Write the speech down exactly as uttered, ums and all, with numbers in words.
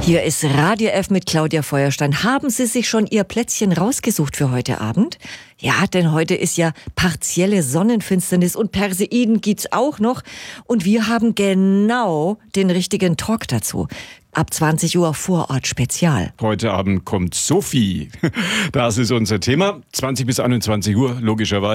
Hier ist Radio F mit Claudia Feuerstein. Haben Sie sich schon Ihr Plätzchen rausgesucht für heute Abend? Ja, denn heute ist ja partielle Sonnenfinsternis und Perseiden gibt's auch noch. Und wir haben genau den richtigen Talk dazu. Ab zwanzig Uhr Vorort Spezial. Heute Abend kommt Sophie. Das ist unser Thema. zwanzig bis einundzwanzig Uhr, logischerweise.